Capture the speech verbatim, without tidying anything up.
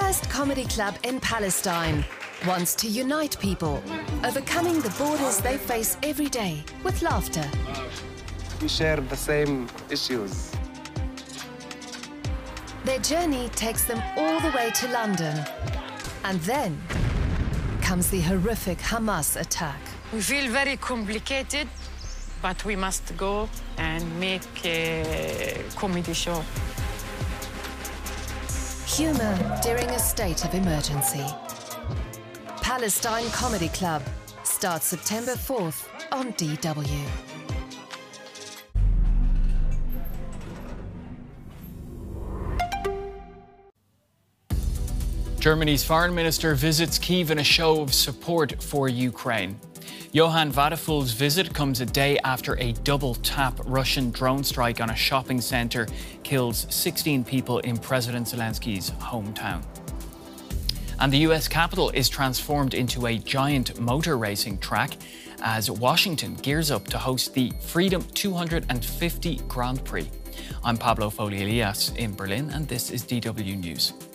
first comedy club in Palestine wants to unite people, overcoming the borders they face every day with laughter. We share the same issues. Their journey takes them all the way to London. And then comes the horrific Hamas attack. We feel very complicated, but we must go and make a comedy show. Humour during a state of emergency. Palestine Comedy Club starts September fourth on D W. Germany's foreign minister visits Kyiv in a show of support for Ukraine. Johann Vadeful's visit comes a day after a double-tap Russian drone strike on a shopping centre kills sixteen people in President Zelensky's hometown. And the U S Capitol is transformed into a giant motor racing track as Washington gears up to host the Freedom two hundred fifty Grand Prix. I'm Pablo Foley-Elias in Berlin, and this is D W News.